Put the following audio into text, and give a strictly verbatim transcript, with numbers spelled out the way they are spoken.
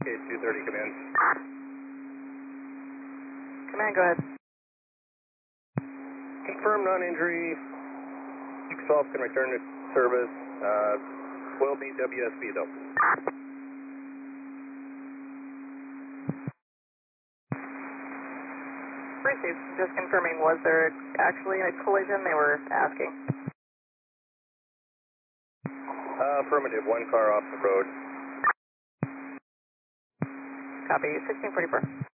Okay, two thirty, come in. Command, go ahead. Confirm non-injury. six twelve can return to service. Uh, will be W S B though. Received. Just confirming, was there actually a collision? They were asking. Uh, affirmative, one car off the road. Copy, sixteen forty-four.